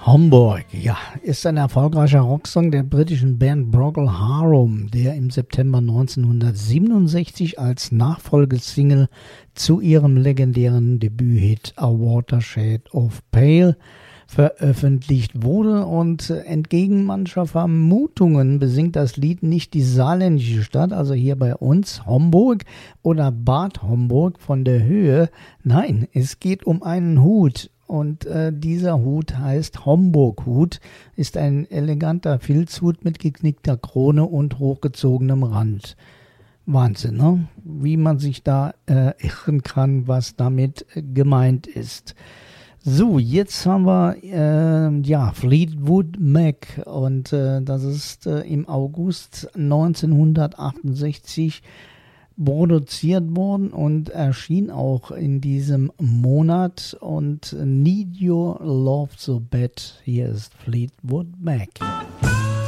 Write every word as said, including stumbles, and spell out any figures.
Hamburg, ja, ist ein erfolgreicher Rocksong der britischen Band Procol Harum, der im September neunzehnhundertsiebenundsechzig als Nachfolgesingle zu ihrem legendären Debüthit A Watershed of Pale veröffentlicht wurde, und entgegen mancher Vermutungen besingt das Lied nicht die saarländische Stadt, also hier bei uns Homburg oder Bad Homburg von der Höhe. Nein, es geht um einen Hut. Und äh, dieser Hut heißt Homburg-Hut, ist ein eleganter Filzhut mit geknickter Krone und hochgezogenem Rand. Wahnsinn, ne? Wie man sich da äh, irren kann, was damit äh, gemeint ist. So, jetzt haben wir äh, ja, Fleetwood Mac, und äh, das ist äh, im August neunzehnhundertachtundsechzig produziert worden und erschien auch in diesem Monat, und Need Your Love So Bad. Hier ist Fleetwood Mac.